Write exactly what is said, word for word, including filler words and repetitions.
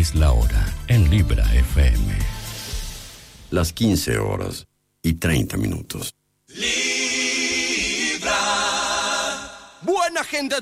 es la hora en Libra F M. Las quince horas y treinta minutos. Libra. Buena gente